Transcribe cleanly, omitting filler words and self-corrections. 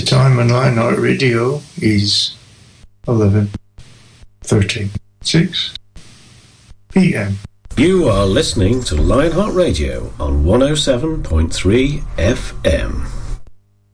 time on Lionheart Radio is 11:36 p.m. You are listening to Lionheart Radio on 107.3 FM.